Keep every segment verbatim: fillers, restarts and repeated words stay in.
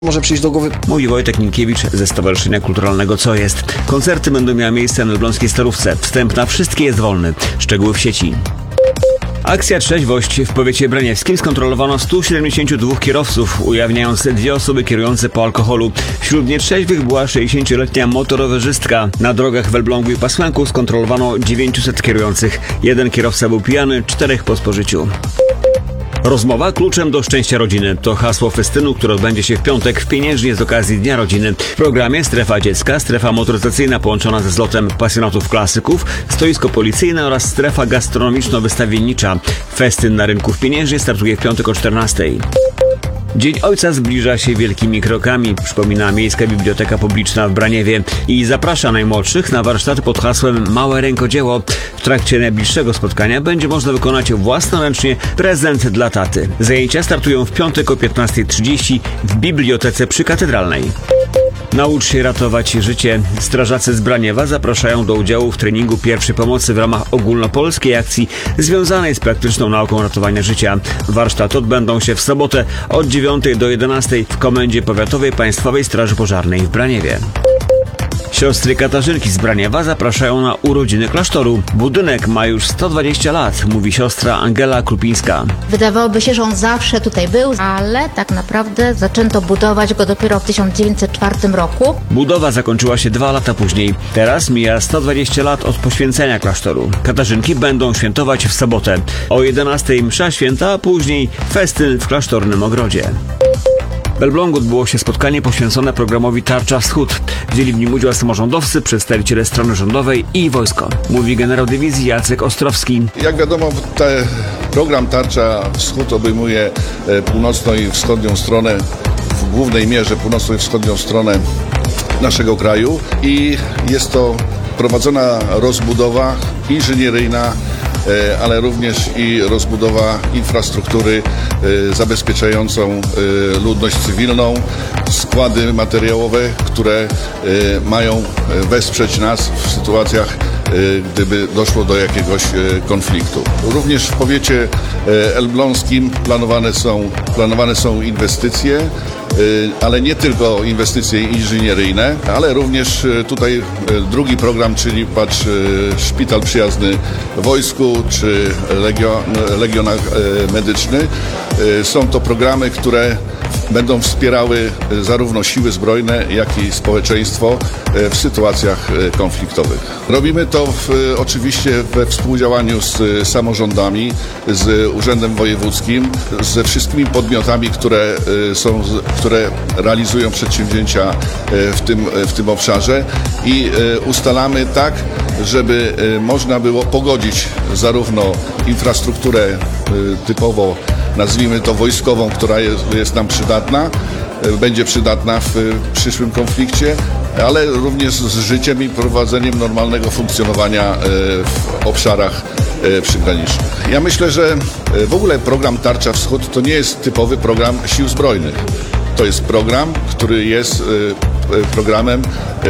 Może przyjść do głowy. Mówi Wojtek Minkiewicz ze Stowarzyszenia Kulturalnego Co Jest. Koncerty będą miały miejsce na elbląskiej Starówce. Wstęp na wszystkie jest wolny. Szczegóły w sieci. Akcja Trzeźwość w powiecie braniewskim skontrolowano stu siedemdziesięciu dwóch kierowców, ujawniając dwie osoby kierujące po alkoholu. Wśród nietrzeźwych była sześćdziesięcioletnia motorowerzystka. Na drogach w Elblągu i Pasłęku skontrolowano dziewięciuset kierujących. Jeden kierowca był pijany, czterech po spożyciu. Rozmowa kluczem do szczęścia rodziny. To hasło festynu, które odbędzie się w piątek w Pieniężnie z okazji Dnia Rodziny. W programie strefa dziecka, strefa motoryzacyjna połączona ze zlotem pasjonatów klasyków, stoisko policyjne oraz strefa gastronomiczno-wystawiennicza. Festyn na rynku w Pieniężnie startuje w piątek o czternastej. Dzień Ojca zbliża się wielkimi krokami, przypomina Miejska Biblioteka Publiczna w Braniewie i zaprasza najmłodszych na warsztaty pod hasłem Małe Rękodzieło. W trakcie najbliższego spotkania będzie można wykonać własnoręcznie prezent dla taty. Zajęcia startują w piątek o piętnastej trzydzieści w Bibliotece Przykatedralnej. Naucz się ratować życie. Strażacy z Braniewa zapraszają do udziału w treningu pierwszej pomocy w ramach ogólnopolskiej akcji związanej z praktyczną nauką ratowania życia. Warsztaty odbędą się w sobotę od dziewiątej do jedenastej w Komendzie Powiatowej Państwowej Straży Pożarnej w Braniewie. Siostry Katarzynki z Braniewa zapraszają na urodziny klasztoru. Budynek ma już sto dwadzieścia lat, mówi siostra Angela Krupińska. Wydawałoby się, że on zawsze tutaj był, ale tak naprawdę zaczęto budować go dopiero w tysiąc dziewięćset czwartym roku. Budowa zakończyła się dwa lata później. Teraz mija sto dwadzieścia lat od poświęcenia klasztoru. Katarzynki będą świętować w sobotę. O jedenastej msza święta, a później festyn w klasztornym ogrodzie. W Elblągu odbyło się spotkanie poświęcone programowi Tarcza Wschód. Wzięli w nim udział samorządowcy, przedstawiciele strony rządowej i wojsko. Mówi generał dywizji Jacek Ostrowski. Jak wiadomo, te, program Tarcza Wschód obejmuje północną i wschodnią stronę, w głównej mierze północną i wschodnią stronę naszego kraju i jest to prowadzona rozbudowa inżynieryjna, ale również i rozbudowa infrastruktury zabezpieczającą ludność cywilną, składy materiałowe, które mają wesprzeć nas w sytuacjach, gdyby doszło do jakiegoś konfliktu. Również w powiecie elbląskim planowane są, planowane są inwestycje, ale nie tylko inwestycje inżynieryjne, ale również tutaj drugi program, czyli patrz Szpital Przyjazny Wojsku czy Legion, Legionach Medyczny. Są to programy, które będą wspierały zarówno siły zbrojne, jak i społeczeństwo w sytuacjach konfliktowych. Robimy to w, oczywiście we współdziałaniu z samorządami, z Urzędem Wojewódzkim, ze wszystkimi podmiotami, które są, które realizują przedsięwzięcia w tym, w tym obszarze i ustalamy tak, żeby można było pogodzić zarówno infrastrukturę typowo, nazwijmy to wojskową, która jest, jest nam przydatna, będzie przydatna w przyszłym konflikcie, ale również z życiem i prowadzeniem normalnego funkcjonowania w obszarach przygranicznych. Ja myślę, że w ogóle program Tarcza Wschód to nie jest typowy program sił zbrojnych. To jest program, który jest programem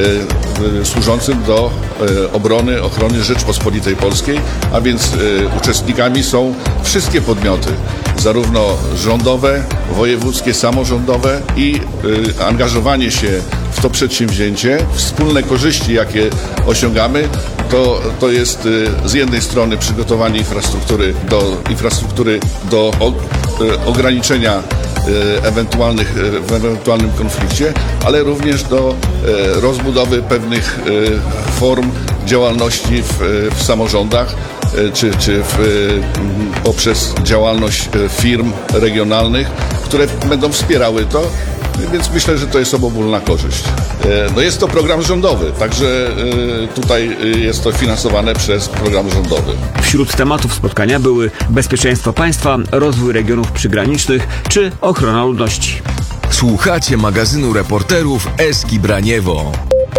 służącym do obrony, ochrony Rzeczpospolitej Polskiej, a więc uczestnikami są wszystkie podmioty, zarówno rządowe, wojewódzkie, samorządowe i angażowanie się w to przedsięwzięcie, wspólne korzyści, jakie osiągamy, to, to jest z jednej strony przygotowanie infrastruktury do, infrastruktury do ograniczenia ewentualnych, w ewentualnym konflikcie, ale również do rozbudowy pewnych form działalności w, w samorządach, czy, czy w, poprzez działalność firm regionalnych, które będą wspierały to. Więc myślę, że to jest obopólna korzyść. No jest to program rządowy, także tutaj jest to finansowane przez program rządowy. Wśród tematów spotkania były bezpieczeństwo państwa, rozwój regionów przygranicznych czy ochrona ludności. Słuchacie magazynu reporterów Eski Braniewo.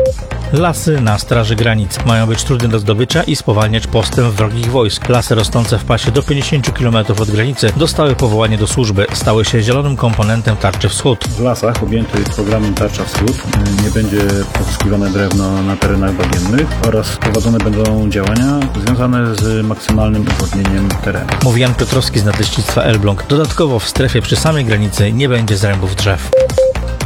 Lasy na straży granic mają być trudne do zdobycia i spowalniać postęp wrogich wojsk. Lasy rosnące w pasie do pięćdziesięciu kilometrów od granicy dostały powołanie do służby, stały się zielonym komponentem Tarczy Wschód. W lasach objętych programem Tarcza Wschód nie będzie pozyskiwane drewno na terenach bagiennych oraz prowadzone będą działania związane z maksymalnym uwodnieniem terenu. Mówi Jan Piotrowski z Nadleśnictwa Elbląg. Dodatkowo w strefie przy samej granicy nie będzie zrębów drzew.